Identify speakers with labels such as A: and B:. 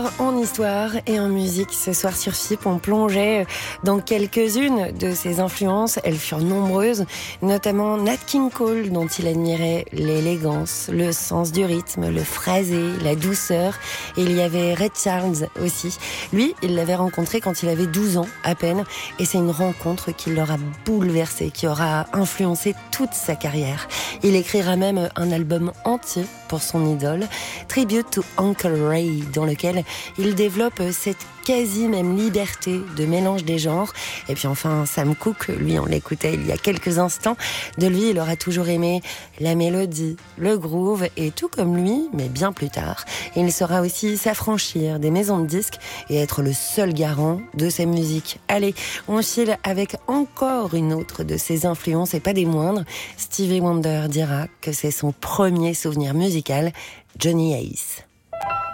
A: En histoire et en musique, ce soir sur FIP, on plongeait dans quelques-unes de ses influences. Elles furent nombreuses, notamment Nat King Cole, dont il admirait l'élégance, le sens du rythme, le phrasé, la douceur. Et il y avait Ray Charles aussi. Lui, il l'avait rencontré quand il avait 12 ans à peine. Et c'est une rencontre qui l'aura bouleversé, qui aura influencé toute sa carrière. Il écrira même un album entier pour son idole, Tribute to Uncle Ray, dans lequel il développe cette quasi même liberté de mélange des genres. Et puis enfin, Sam Cooke, lui, on l'écoutait il y a quelques instants. De lui, il aura toujours aimé la mélodie, le groove, et tout comme lui, mais bien plus tard, il saura aussi s'affranchir des maisons de disques et être le seul garant de sa musique. Allez, on file avec encore une autre de ses influences, et pas des moindres. Stevie Wonder dira que c'est son premier souvenir musical, Johnny Ace.